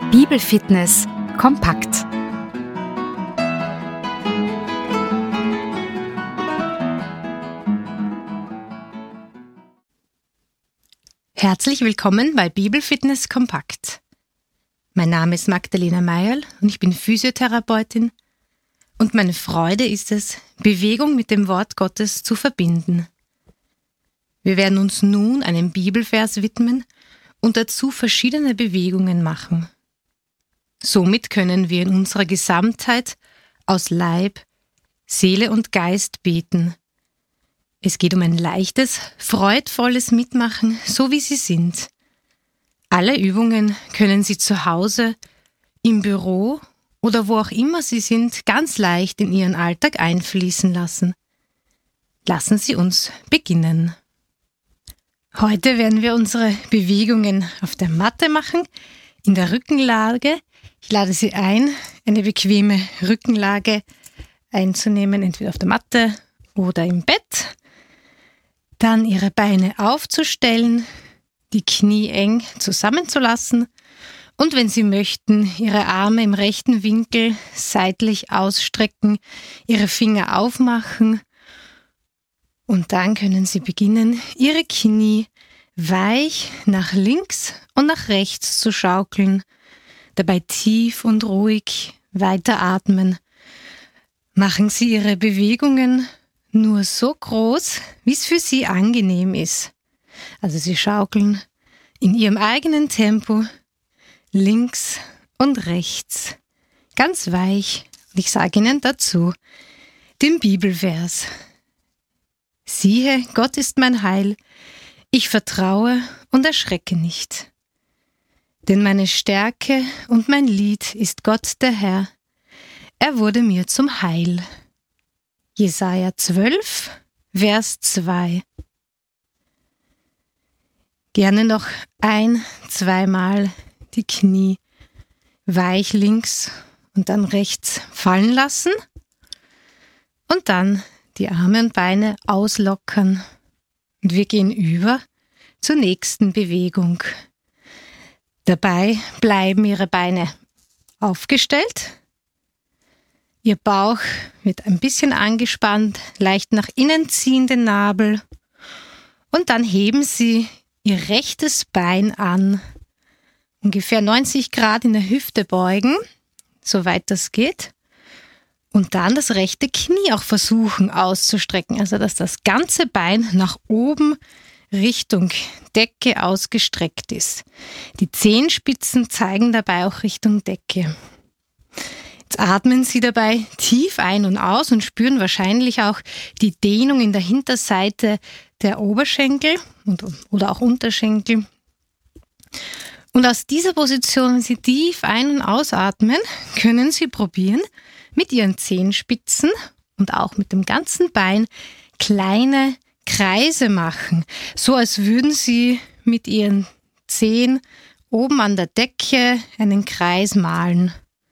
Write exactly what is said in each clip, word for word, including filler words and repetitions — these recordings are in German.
Bibelfitness kompakt. Herzlich willkommen bei Bibelfitness kompakt. Mein Name ist Magdalena Meierl und ich bin Physiotherapeutin und meine Freude ist es, Bewegung mit dem Wort Gottes zu verbinden. Wir werden uns nun einem Bibelvers widmen und dazu verschiedene Bewegungen machen. Somit können wir in unserer Gesamtheit aus Leib, Seele und Geist beten. Es geht um ein leichtes, freudvolles Mitmachen, so wie Sie sind. Alle Übungen können Sie zu Hause, im Büro oder wo auch immer Sie sind, ganz leicht in Ihren Alltag einfließen lassen. Lassen Sie uns beginnen. Heute werden wir unsere Bewegungen auf der Matte machen, in der Rückenlage. Ich lade Sie ein, eine bequeme Rückenlage einzunehmen, entweder auf der Matte oder im Bett. Dann Ihre Beine aufzustellen, die Knie eng zusammenzulassen und wenn Sie möchten, Ihre Arme im rechten Winkel seitlich ausstrecken, Ihre Finger aufmachen. Und dann können Sie beginnen, Ihre Knie weich nach links und nach rechts zu schaukeln, dabei tief und ruhig weiteratmen. Machen Sie Ihre Bewegungen nur so groß, wie es für Sie angenehm ist. Also Sie schaukeln in Ihrem eigenen Tempo links und rechts, ganz weich. Und ich sage Ihnen dazu den Bibelvers. Siehe, Gott ist mein Heil, ich vertraue und erschrecke nicht. Denn meine Stärke und mein Lied ist Gott der Herr, er wurde mir zum Heil. Jesaja zwölf, Vers zwei. Gerne noch ein-, zweimal die Knie weich links und dann rechts fallen lassen und dann die Arme und Beine auslockern. Und wir gehen über zur nächsten Bewegung. Dabei bleiben Ihre Beine aufgestellt. Ihr Bauch wird ein bisschen angespannt, leicht nach innen ziehen den Nabel. Und dann heben Sie Ihr rechtes Bein an. Ungefähr neunzig Grad in der Hüfte beugen, soweit das geht. Und dann das rechte Knie auch versuchen auszustrecken, also dass das ganze Bein nach oben Richtung Decke ausgestreckt ist. Die Zehenspitzen zeigen dabei auch Richtung Decke. Jetzt atmen Sie dabei tief ein und aus und spüren wahrscheinlich auch die Dehnung in der Hinterseite der Oberschenkel und, oder auch Unterschenkel. Und aus dieser Position, wenn Sie tief ein- und ausatmen, können Sie probieren, mit Ihren Zehenspitzen und auch mit dem ganzen Bein kleine Kreise machen, so als würden Sie mit Ihren Zehen oben an der Decke einen Kreis malen.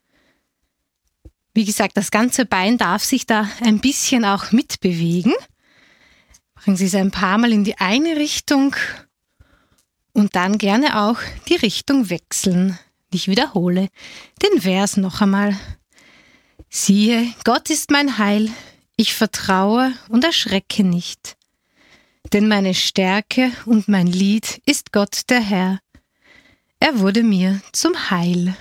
Wie gesagt, das ganze Bein darf sich da ein bisschen auch mitbewegen. Machen Sie es ein paar Mal in die eine Richtung und dann gerne auch die Richtung wechseln. Ich wiederhole den Vers noch einmal. Siehe, Gott ist mein Heil, ich vertraue und erschrecke nicht. Denn meine Stärke und mein Lied ist Gott der Herr. Er wurde mir zum Heil.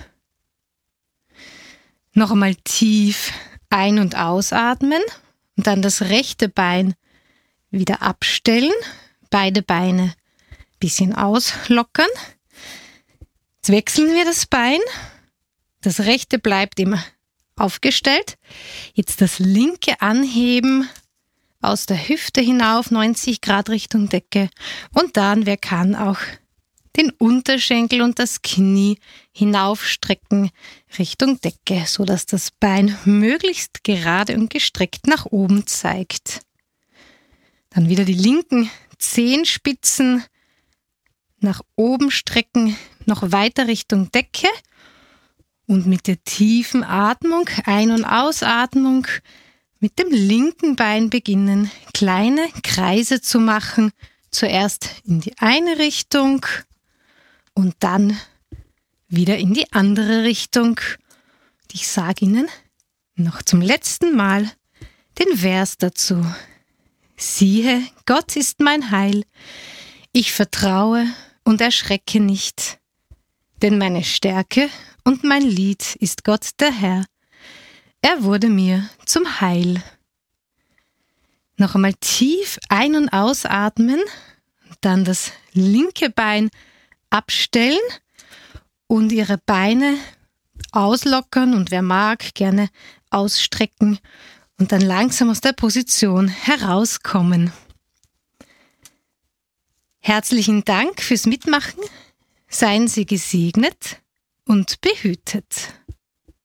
Noch einmal tief ein- und ausatmen und dann das rechte Bein wieder abstellen, beide Beine ein bisschen auslockern. Jetzt wechseln wir das Bein, das rechte bleibt immer aufgestellt. Jetzt das linke anheben, aus der Hüfte hinauf, neunzig Grad Richtung Decke. Und dann, wer kann, auch den Unterschenkel und das Knie hinaufstrecken Richtung Decke, sodass das Bein möglichst gerade und gestreckt nach oben zeigt. Dann wieder die linken Zehenspitzen nach oben strecken, noch weiter Richtung Decke. Und mit der tiefen Atmung, Ein- und Ausatmung, mit dem linken Bein beginnen, kleine Kreise zu machen. Zuerst in die eine Richtung und dann wieder in die andere Richtung. Ich sage Ihnen noch zum letzten Mal den Vers dazu. Siehe, Gott ist mein Heil. Ich vertraue und erschrecke nicht. Denn meine Stärke und mein Lied ist Gott der Herr. Er wurde mir zum Heil. Noch einmal tief ein- und ausatmen, dann das linke Bein abstellen und Ihre Beine auslockern und wer mag, gerne ausstrecken und dann langsam aus der Position herauskommen. Herzlichen Dank fürs Mitmachen. Seien Sie gesegnet und behütet.